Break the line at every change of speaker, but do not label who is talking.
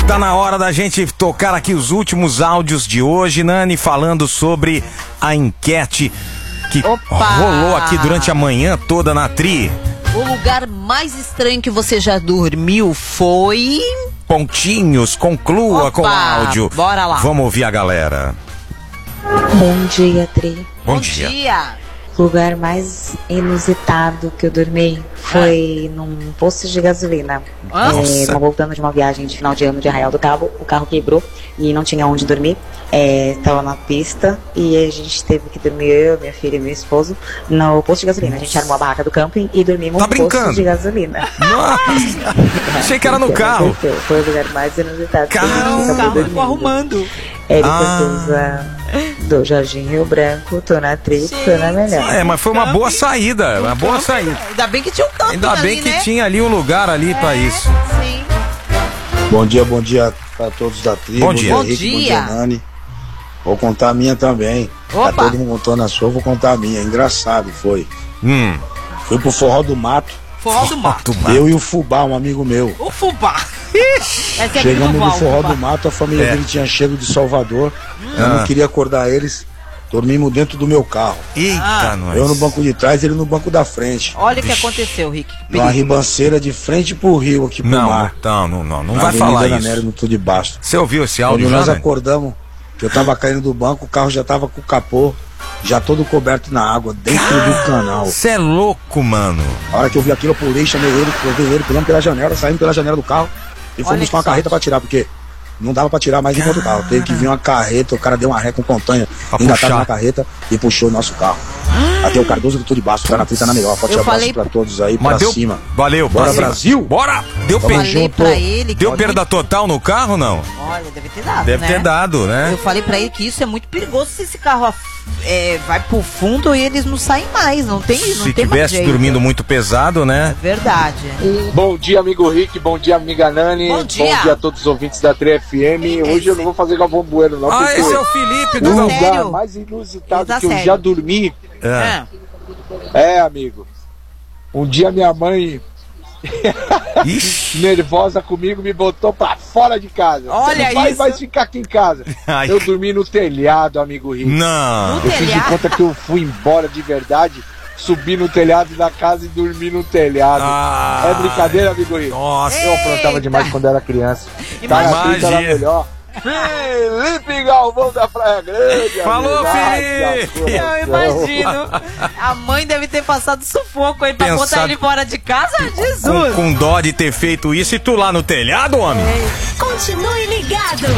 Tá na hora da gente tocar aqui os últimos áudios de hoje, Nani, falando sobre a enquete que rolou aqui durante a manhã toda na Tri.
O lugar mais estranho que você já dormiu foi...
Pontinhos, conclua com o áudio.
Bora lá.
Vamos ouvir a galera.
Bom dia, Tri.
Bom dia.
O lugar mais inusitado que eu dormi foi num posto de gasolina. Tava voltando de uma viagem de final de ano de Arraial do Cabo, o carro quebrou e não tinha onde dormir. Tava na pista e a gente teve que dormir, eu, minha filha e meu esposo, no posto de gasolina. A gente armou a barraca do camping e dormimos no posto de gasolina.
Nossa, achei que era no carro.
Foi o lugar mais inusitado.
O carro ficou arrumando.
Érica Souza, do Jardim Rio Branco, tô na Tri, tô na melhor.
Mas foi uma boa saída, uma boa saída.
Ainda bem que tinha um camping.
Ainda bem que tinha ali um lugar ali pra isso.
Sim.
Bom dia pra todos da Tri.
Bom dia.
Henrique, bom dia, Nani. Vou contar a minha também.
Opa.
Tá todo mundo contando a sua, vou contar a minha. Engraçado foi. Fui pro Forró do Mato.
Forró do Mato.
Eu e o Fubá, um amigo meu.
O Fubá.
Chegamos no Forró do Mato, a família dele tinha chego de Salvador. Eu não queria acordar eles. Dormimos dentro do meu carro.
Eita, nós.
Eu no banco de trás, ele no banco da frente.
Olha o que aconteceu, Rick.
Numa ribanceira de frente pro rio aqui pro mar.
Não vai falar isso.
Nera, no tudo de baixo.
Você ouviu esse áudio?
Quando nós acordamos, que eu tava caindo do banco, o carro já tava com o capô, já todo coberto na água, dentro do canal.
Você é louco, mano.
A hora que eu vi aquilo, eu pulei, chamei ele, pulamos pela janela, saímos pela janela do carro e fomos buscar uma carreta pra tirar, porque não dava pra tirar mais enquanto o carro. Teve que vir uma carreta, o cara deu uma ré com contanha, engatado na carreta e puxou o nosso carro. Até o Cardoso do Tudo de Baixo, o cara tá na melhor. Forte abraço pra todos aí, pra cima.
Valeu,
bora Brasil!
Bora! Deu perda total no carro, não?
Olha, deve ter dado,
Deve ter dado, né?
Eu falei pra ele que isso é muito perigoso se esse carro vai pro fundo e eles não saem mais, não tem mais jeito.
Se tivesse dormindo muito pesado, né?
É verdade.
Bom dia, amigo Rick, bom dia, amiga Nani.
Bom dia
a todos os ouvintes da 3FM. Hoje eu não vou fazer Galvão Bueno, não.
Esse é o Felipe do
lugar mais inusitado que eu já dormi. Amigo. Um dia minha mãe, nervosa comigo, me botou pra fora de casa.
Olha
Você não
isso.
vai ficar aqui em casa. Eu dormi no telhado, amigo Rick.
Não.
Eu fiz de conta que eu fui embora de verdade, subi no telhado da casa e dormi no telhado. É brincadeira, amigo Rick?
Nossa.
Eu aprontava demais quando era criança.
Imagina.
Era melhor. Felipe Galvão da Praia Grande.
Falou, Felipe!
Eu imagino. A mãe deve ter passado sufoco aí pra botar ele fora de casa. Jesus!
Com dó de ter feito isso e tu lá no telhado, homem?
Continue ligado.